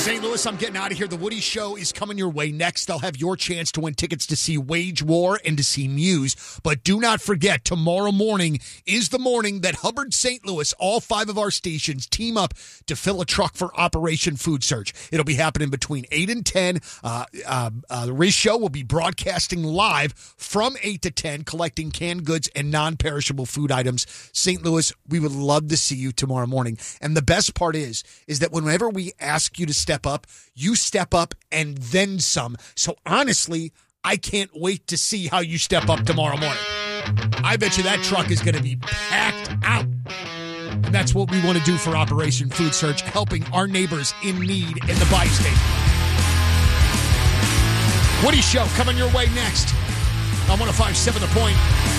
St. Louis, I'm getting out of here. The Woody Show is coming your way next. They'll have your chance to win tickets to see Wage War and to see Muse. But do not forget, tomorrow morning is the morning that Hubbard St. Louis, all 5 of our stations, team up to fill a truck for Operation Food Search. It'll be happening between 8 and 10. The Riz Show will be broadcasting live from 8 to 10, collecting canned goods and non-perishable food items. St. Louis, we would love to see you tomorrow morning. And the best part is that whenever we ask you to step up, you step up and then some. So honestly, I can't wait to see how you step up tomorrow morning. I bet you that truck is going to be packed out. And that's what we want to do for Operation Food Search, helping our neighbors in need in the bi-state. Woody Show coming your way next on 105.7 The Point.